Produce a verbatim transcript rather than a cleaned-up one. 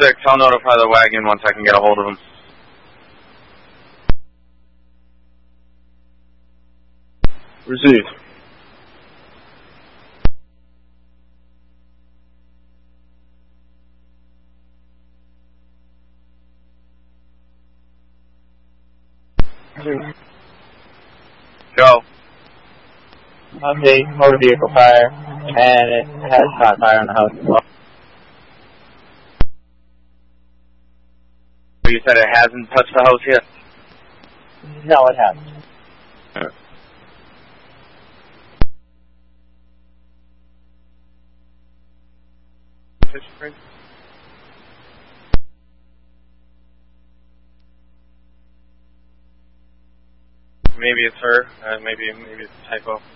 six, I'll notify the wagon once I can get a hold of them. Received. Go. Okay, motor vehicle fire, and it has shot fire on the house as well. You said it hasn't touched the house yet? No, it hasn't. Right. Maybe it's her. Uh, maybe maybe it's a typo.